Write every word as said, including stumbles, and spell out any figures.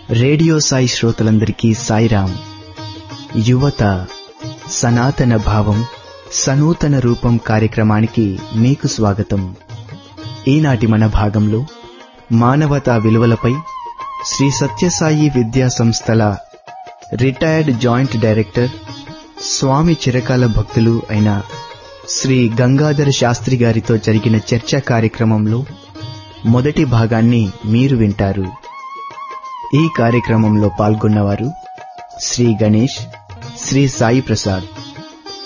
Radio Sai శ్రోతలందరికీ సాయిరాం. యువత సనాతన భావం సనూతన రూపం కార్యక్రమానికి మీకు స్వాగతం. ఈనాటి మన భాగంలో మానవతా విలువలపై శ్రీ సత్యసాయి విద్యా సంస్థల రిటైర్డ్ జాయింట్ డైరెక్టర్, స్వామి చిరకాల భక్తులు అయిన శ్రీ గంగాధర శాస్త్రి గారితో జరిగిన చర్చా కార్యక్రమంలో మొదటి భాగాన్ని మీరు వింటారు. ఈ కార్యక్రమంలో పాల్గొన్నవారు శ్రీ గణేష్, శ్రీ సాయి ప్రసాద్.